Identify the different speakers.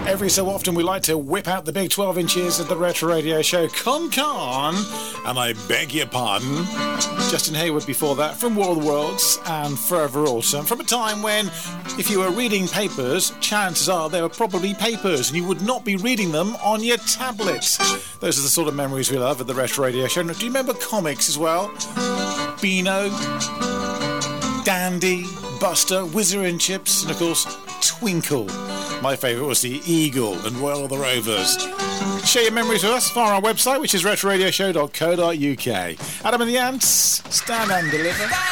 Speaker 1: Every so often we like to whip out the big 12 inches of the Retro Radio Show. Con, and I beg your pardon. Justin Hayward before that, from War of the Worlds and Forever Autumn, from a time when if you were reading papers, chances are they were probably papers and you would not be reading them on your tablets. Those are the sort of memories we love at the Retro Radio Show. Do you remember comics as well? Beano, Dandy, Buster, Whizzer and Chips, and of course Twinkle. My favourite was the Eagle and Royal the Rovers. Share your memories with us via our website, which is retroradioshow.co.uk. Adam and the Ants, stand and deliver.